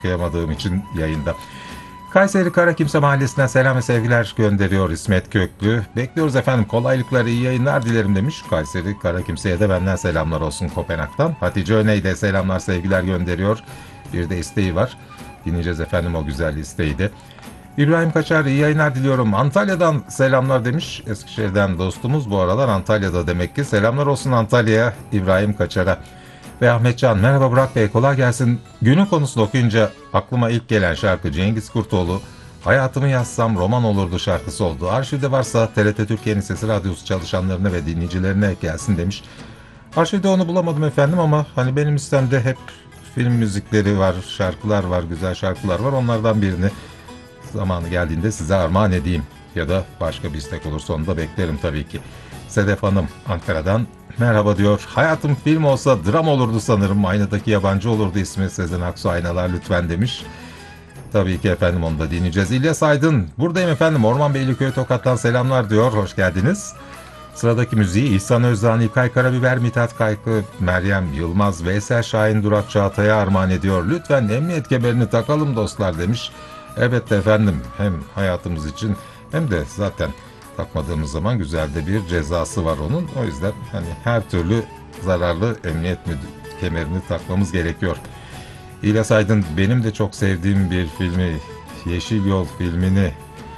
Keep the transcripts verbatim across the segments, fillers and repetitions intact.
okuyamadığım için yayında. Kayseri Karakimse Mahallesi'nden selam ve sevgiler gönderiyor İsmet Köklü. Bekliyoruz efendim, kolaylıklar, iyi yayınlar dilerim demiş. Kayseri Karakimse'ye de benden selamlar olsun Kopenhag'dan. Hatice Öney de selamlar sevgiler gönderiyor. Bir de isteği var. Dinleyeceğiz efendim o güzel isteği de. İbrahim Kaçar, iyi yayınlar diliyorum. Antalya'dan selamlar demiş. Eskişehir'den dostumuz bu aralar Antalya'da demek ki. Selamlar olsun Antalya'ya, İbrahim Kaçar'a. Ve Ahmetcan, merhaba Burak Bey, kolay gelsin. Günün konusunu okuyunca aklıma ilk gelen şarkı Cengiz Kurtoğlu. Hayatımı yazsam roman olurdu şarkısı oldu. Arşivde varsa T R T Türkiye'nin Sesi Radyosu çalışanlarına ve dinleyicilerine gelsin demiş. Arşivde onu bulamadım efendim ama hani benim listemde hep film müzikleri var, şarkılar var, güzel şarkılar var. Onlardan birini zamanı geldiğinde size armağan edeyim. Ya da başka bir istek olursa onu da beklerim tabii ki. Sedef Hanım Ankara'dan merhaba diyor. Hayatım film olsa dram olurdu sanırım. Aynadaki yabancı olurdu ismi. Sezen Aksu Aynalar lütfen demiş. Tabii ki efendim, onu da dinleyeceğiz. İlyas Aydın, buradayım efendim. Orman Beyliköy Tokat'tan selamlar diyor. Hoş geldiniz. Sıradaki müziği İhsan Özdağ, İlkay Karabiber, Mithat Kaykı, Meryem Yılmaz, Veysel Şahin, Durak Çağatay'a armağan ediyor. Lütfen emniyet kemerini takalım dostlar demiş. Evet efendim, hem hayatımız için hem de zaten takmadığımız zaman güzel de bir cezası var onun. O yüzden hani her türlü zararlı emniyet kemerini takmamız gerekiyor. İlyas Aydın, benim de çok sevdiğim bir filmi, Yeşil Yol filmini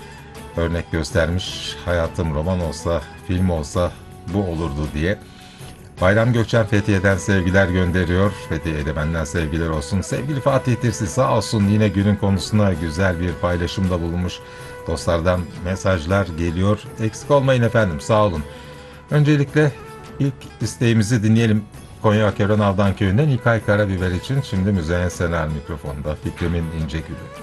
örnek göstermiş. Hayatım roman olsa, film olsa bu olurdu diye. Bayram Gökçen Fethiye'den sevgiler gönderiyor. Fethiye'ye de benden sevgiler olsun. Sevgili Fatih Tirsi sağ olsun, yine günün konusuna güzel bir paylaşımda bulunmuş. Dostlardan mesajlar geliyor. Eksik olmayın efendim, sağ olun. Öncelikle ilk isteğimizi dinleyelim. Konya Akeron Avdan Köyü'nden İlkay Karabiber için. Şimdi Müzeyyen Senar mikrofonda. Fikrimin İnce Gülü.